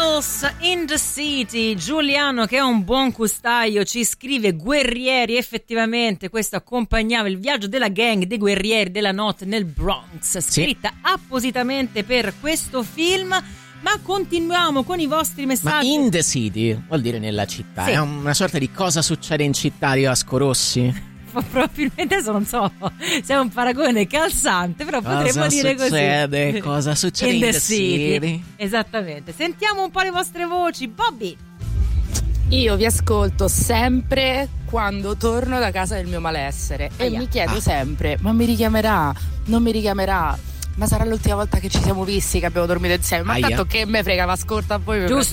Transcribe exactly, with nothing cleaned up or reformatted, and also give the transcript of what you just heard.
Beatles in the City. Giuliano, che è un buon custaio, ci scrive: guerrieri, effettivamente questo accompagnava il viaggio della gang dei guerrieri della notte nel Bronx, scritta sì. appositamente per questo film. Ma continuiamo con i vostri messaggi. Ma in the city vuol dire nella città, sì. È una sorta di cosa succede in città di Vasco Rossi. Probabilmente adesso non so se è un paragone calzante, però cosa potremmo dire succede, così. Cosa succede in, in the, the city. city. Esattamente. Sentiamo un po' le vostre voci. Bobby. Io vi ascolto sempre quando torno da casa del mio malessere e Aia. mi chiedo ah. sempre: ma mi richiamerà? Non mi richiamerà? Ma sarà l'ultima volta che ci siamo visti, che abbiamo dormito insieme? Ma Aia. tanto che me frega, ma ascolta a voi. Giusto.